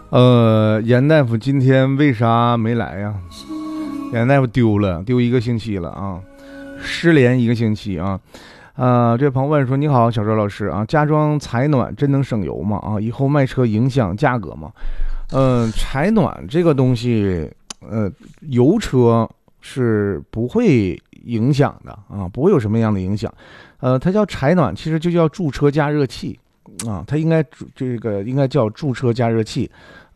严大夫今天为啥没来呀？严大夫丢一个星期了啊，失联一个星期啊。这位朋友问说：你好，小周老师啊，加装采暖真能省油吗？啊，以后卖车影响价格吗？采暖这个东西，油车是不会影响的啊，不会有什么样的影响。它叫采暖，其实就叫驻车加热器啊，它应该叫驻车加热器。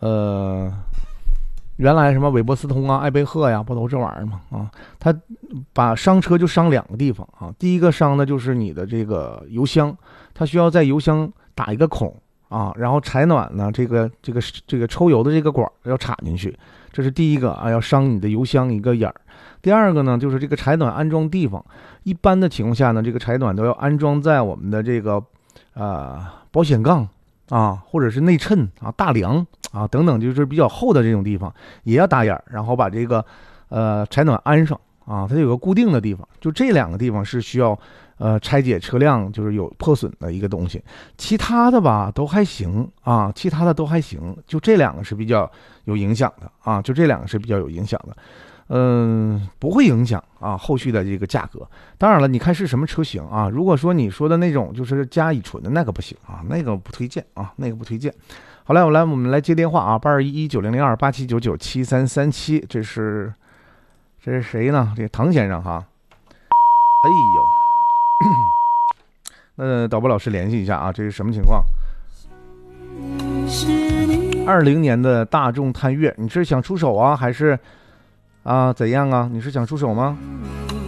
原来什么韦伯斯通啊、艾贝赫呀，不都这玩意儿吗？啊，它把伤车就伤两个地方啊。第一个伤的就是你的这个油箱，它需要在油箱打一个孔啊，然后采暖呢，这个抽油的这个管要插进去，这是第一个啊，要伤你的油箱一个眼儿。第二个呢，就是这个采暖安装地方，一般的情况下呢，这个采暖都要安装在我们的这个保险杠啊，或者是内衬啊、大梁啊等等，就是比较厚的这种地方也要打眼儿，然后把这个采暖安上啊，它有个固定的地方，就这两个地方是需要拆解车辆就是有破损的一个东西，其他的吧都还行啊，就这两个是比较有影响的啊，不会影响啊后续的这个价格。当然了，你看是什么车型啊？如果说你说的那种就是加乙醇的那个不行啊，那个不推荐啊，好嘞，我们来接电话啊，8211900287997337，这是谁呢？这唐先生哈。哎呦，导播老师联系一下啊，这是什么情况？20年的大众探岳，你是想出手啊，还是怎样啊？你是想出手吗？